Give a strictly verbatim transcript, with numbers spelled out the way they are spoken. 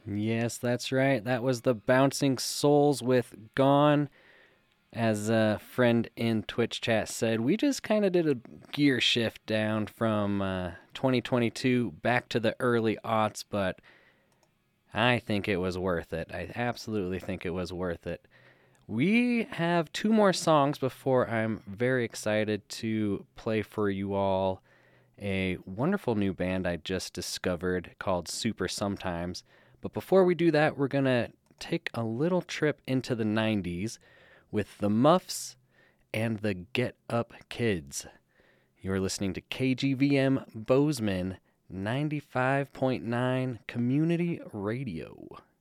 Yes, that's right. That was the Bouncing Souls with Gone. As a friend in Twitch chat said, we just kind of did a gear shift down from uh, twenty twenty-two back to the early aughts, but I think it was worth it. I absolutely think it was worth it. We have two more songs before I'm very excited to play for you all a wonderful new band I just discovered called Super Sometimes. But before we do that, we're going to take a little trip into the nineties with the Muffs and the Get Up Kids. You're listening to K G V M Bozeman ninety-five point nine Community Radio.